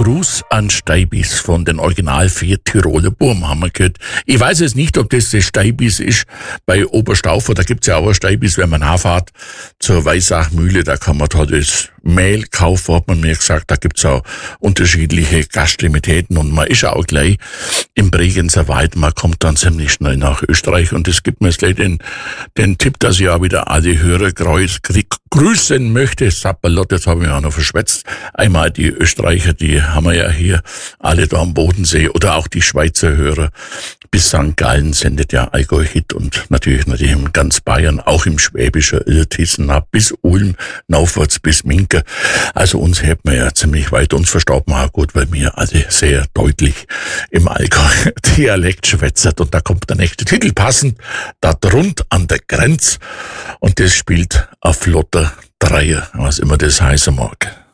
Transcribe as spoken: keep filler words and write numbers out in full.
Gruß an Steibis von den Original vier Tiroler Burm haben wir gehört. Ich weiß jetzt nicht, ob das das Steibis ist bei Oberstaufer. Da gibt's ja auch ein Steibis, wenn man nachfährt zur Weissachmühle. Da kann man da das Mehl kaufen, hat man mir gesagt. Da gibt's auch unterschiedliche Gastimitäten und man ist auch gleich im Bregenzer Wald. Man kommt dann ziemlich schnell nach Österreich und es gibt mir jetzt gleich den, den Tipp, dass ich auch wieder alle Hörer grüß, grüßen möchte. Sapperlot, jetzt habe ich mich auch noch verschwätzt. Einmal die Österreicher, die haben wir ja hier alle da am Bodensee oder auch die Schweizer Hörer. Bis Sankt Gallen sendet ja Allgäu-Hit und natürlich natürlich in ganz Bayern, auch im Schwäbischen Illertissen ab bis Ulm, aufwärts bis Minke. Also uns hält man ja ziemlich weit, uns verstaubt man auch gut, weil wir alle sehr deutlich im Allgäu-Dialekt schwätzen. Und da kommt der nächste Titel passend, da drund an der Grenz und das spielt ein flotter Dreier, was immer das heißen mag.